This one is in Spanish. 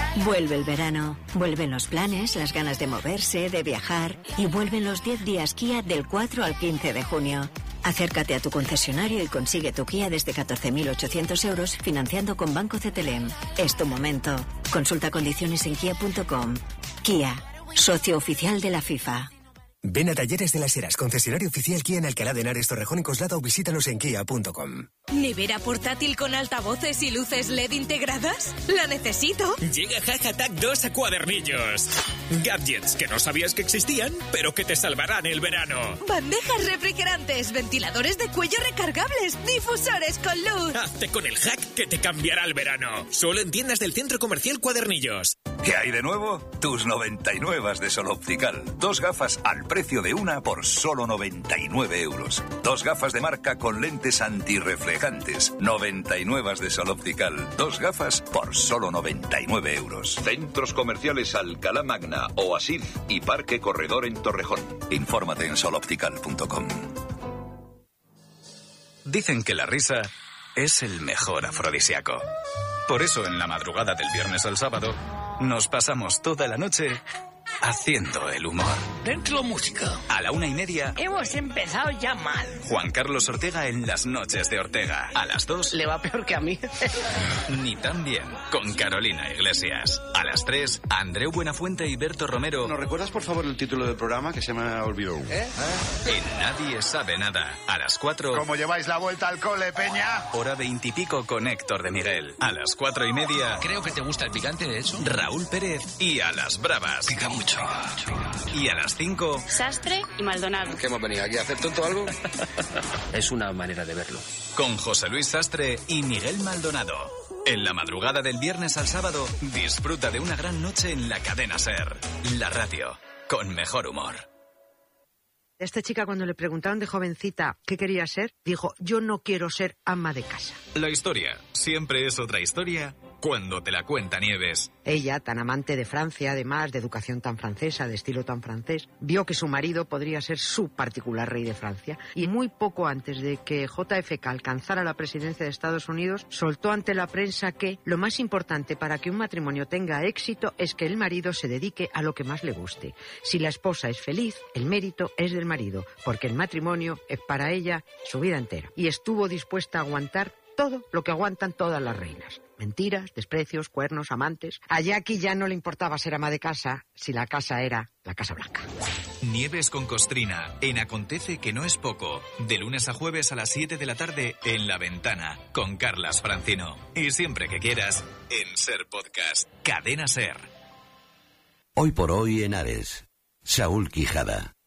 Vuelve el verano, vuelven los planes, las ganas de moverse, de viajar y vuelven los 10 días Kia del 4 al 15 de junio. Acércate a tu concesionario y consigue tu Kia desde 14.800 euros financiando con Banco CTLM. Es tu momento. Consulta condiciones en kia.com. Kia, socio oficial de la FIFA. Ven a Talleres de las Heras, concesionario oficial Kia en Alcalá de Henares, Torrejón y Coslada o visítanos en kia.com. ¿Nevera portátil con altavoces y luces LED integradas? ¡La necesito! Llega Hack Attack 2 a Cuadernillos. Gadgets que no sabías que existían, pero que te salvarán el verano. Bandejas refrigerantes, ventiladores de cuello recargables, difusores con luz. Hazte con el hack que te cambiará el verano. Solo en tiendas del Centro Comercial Cuadernillos. ¿Qué hay de nuevo? Tus 99 de Sol Optical. 2 gafas al precio de una por solo 99 euros. 2 gafas de marca con lentes antirreflejantes. 99 de Sol Optical. 2 gafas por solo 99 euros. Centros comerciales Alcalá Magna, Oasis y Parque Corredor en Torrejón. Infórmate en soloptical.com. Dicen que la risa es el mejor afrodisíaco. Por eso en la madrugada del viernes al sábado nos pasamos toda la noche haciendo el humor. Dentro música. A la 1:30. Hemos empezado ya mal. Juan Carlos Ortega en Las Noches de Ortega. A las 2. Le va peor que a mí. Ni tan bien. Con Carolina Iglesias. A las 3. Andreu Buenafuente y Berto Romero. ¿Nos recuerdas por favor el título del programa que se me ha olvidado? En Nadie Sabe Nada. A las 4. ¿Cómo lleváis la vuelta al cole, Peña? Hora 20 y pico con Héctor de Miguel. A las 4:30. Creo que te gusta el picante, de hecho. Raúl Pérez y A las Bravas. Pica mucho. Y a las 5. Sastre y Maldonado. ¿Qué hemos venido aquí a hacer tonto algo? Es una manera de verlo. Con José Luis Sastre y Miguel Maldonado. En la madrugada del viernes al sábado, disfruta de una gran noche en la cadena SER. La radio, con mejor humor. Esta chica, cuando le preguntaron de jovencita qué quería ser, dijo: yo no quiero ser ama de casa. La historia siempre es otra historia cuando te la cuenta Nieves. Ella, tan amante de Francia, además, de educación tan francesa, de estilo tan francés, vio que su marido podría ser su particular rey de Francia. Y muy poco antes de que JFK alcanzara la presidencia de Estados Unidos, soltó ante la prensa que lo más importante para que un matrimonio tenga éxito es que el marido se dedique a lo que más le guste. Si la esposa es feliz, el mérito es del marido, porque el matrimonio es para ella su vida entera. Y estuvo dispuesta a aguantar todo lo que aguantan todas las reinas. Mentiras, desprecios, cuernos, amantes. A Jackie ya no le importaba ser ama de casa si la casa era la Casa Blanca. Nieves con Costrina, en Acontece que no es poco. De lunes a jueves a las 7 de la tarde en La Ventana, con Carlas Francino. Y siempre que quieras, en SER Podcast. Cadena SER. Hoy por hoy en Ares. Saúl Quijada.